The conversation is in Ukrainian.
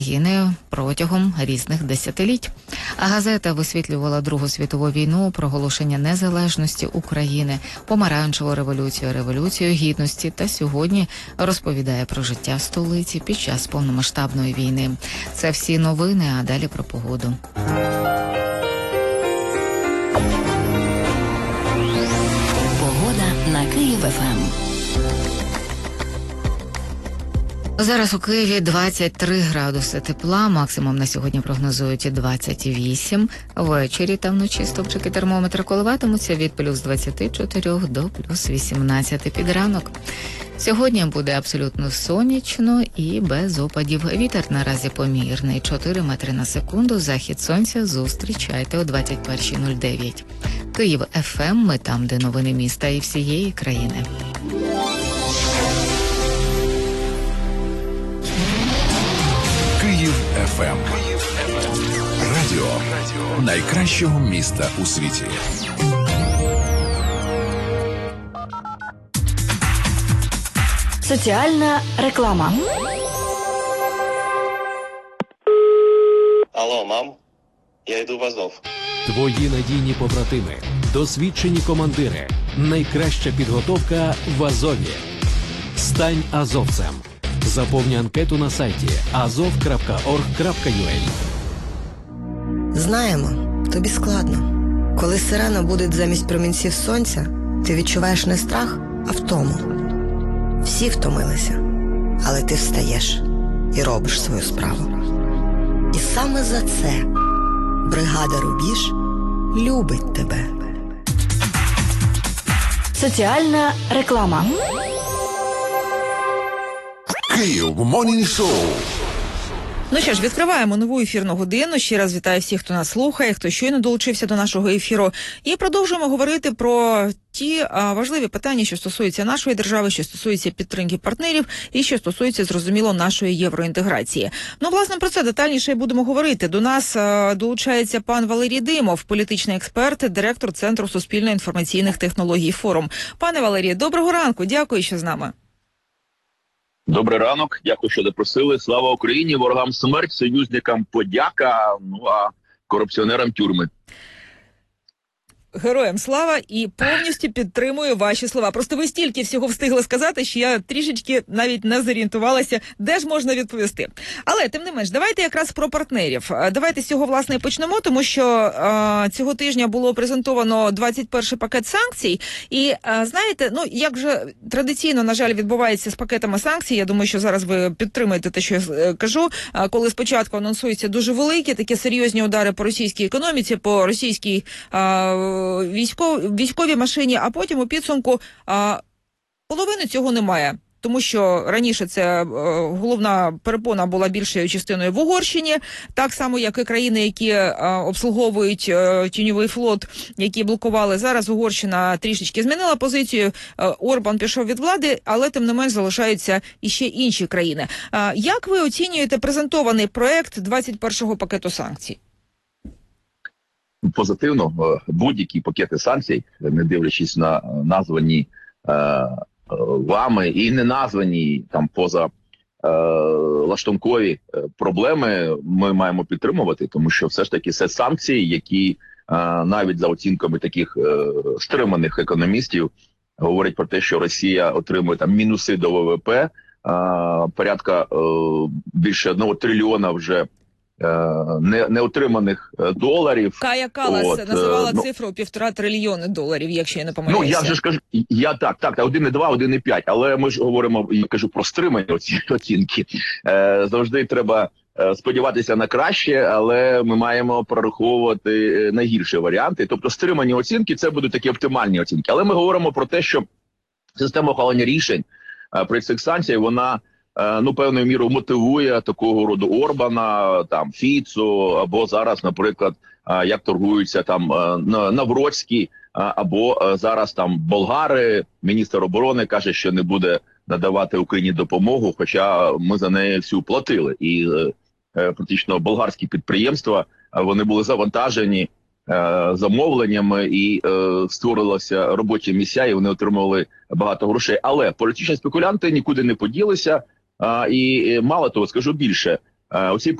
України протягом різних десятиліть. А газета висвітлювала Другу світову війну, проголошення незалежності України, помаранчеву революцію, революцію гідності та сьогодні розповідає про життя в столиці під час повномасштабної війни. Це всі новини, а далі про погоду. Погода на Київ-ФМ. Зараз у Києві 23 градуси тепла, максимум на сьогодні прогнозують 28. Ввечері та вночі стопчики термометра коливатимуться від плюс 24 до плюс 18 під ранок. Сьогодні буде абсолютно сонячно і без опадів. Вітер наразі помірний, 4 метри на секунду, захід сонця зустрічайте о 21:09. Київ ФМ, ми там, де новини міста і всієї країни. Київ ФМ. Радіо найкращого міста у світі. Соціальна реклама. Алло, мам, я йду в Азов. Твої надійні побратими, досвідчені командири, найкраща підготовка в Азові. Стань азовцем. Заповни анкету на сайті azov.org.ua. Знаємо, тобі складно. Коли сирена буде замість промінців сонця, ти відчуваєш не страх, а втому. Всі втомилися, але ти встаєш і робиш свою справу. І саме за це бригада «Рубіж» любить тебе. Соціальна реклама. Київ Morning Show. Ну що ж, відкриваємо нову ефірну годину. Ще раз вітаю всіх, хто нас слухає, хто щойно долучився до нашого ефіру. І продовжуємо говорити про ті важливі питання, що стосуються нашої держави, що стосуються підтримки партнерів і що стосуються, зрозуміло, нашої євроінтеграції. Ну, власне, про це детальніше будемо говорити. До нас долучається пан Валерій Димов, політичний експерт, директор Центру суспільно-інформаційних технологій «Форум». Пане Валерію, доброго ранку, дякую, що з нами. Добрий ранок, дякую, що запросили. Слава Україні, ворогам смерть, союзникам подяка, ну а корупціонерам тюрми. Героям слава, і повністю підтримую ваші слова. Просто ви стільки всього встигли сказати, що я трішечки навіть не зорієнтувалася, де ж можна відповісти. Але, тим не менш, давайте якраз про партнерів. Давайте з цього, власне, почнемо, тому що цього тижня було презентовано 21-й пакет санкцій. І, знаєте, ну, як же традиційно, на жаль, відбувається з пакетами санкцій, я думаю, що зараз ви підтримаєте те, що я кажу, коли спочатку анонсуються дуже великі, такі серйозні удари по російській економіці, по російській військовій машині, а потім у підсумку половини цього немає. Тому що раніше це головна перепона була більшою частиною в Угорщині, так само, як і країни, які обслуговують тіньовий флот, які блокували. Зараз Угорщина трішечки змінила позицію, Орбан пішов від влади, але тим не менш залишаються іще інші країни. Як ви оцінюєте презентований проект 21-го пакету санкцій? Позитивно, будь-які пакети санкцій, не дивлячись на названі вами і не названі там поза лаштункові проблеми, ми маємо підтримувати, тому що все ж таки це санкції, які навіть за оцінками таких стриманих економістів говорять про те, що Росія отримує там мінуси до ВВП, порядка більше 1 трильйона вже неотриманих доларів. Кая Калас називала цифру 1,5 трильйони доларів, якщо я не помиляюся. Ну, я вже ж кажу, так, 1,2, 1,5, але ми ж говоримо, я кажу, про стримані оцінки. Завжди треба сподіватися на краще, але ми маємо прораховувати найгірші варіанти. Тобто стримані оцінки – це будуть такі оптимальні оцінки. Але ми говоримо про те, що система ухвалення рішень при цих санкціях, вона певною мірою мотивує такого роду Орбана, там Фіцо, або зараз, наприклад, як торгуються там Навроцький, або зараз там болгари, міністр оборони каже, що не буде надавати Україні допомогу, хоча ми за неї всю платили. І практично болгарські підприємства, вони були завантажені замовленнями і створилися робочі місця, і вони отримували багато грошей. Але політичні спекулянти нікуди не поділися. І мало того, скажу більше, Оці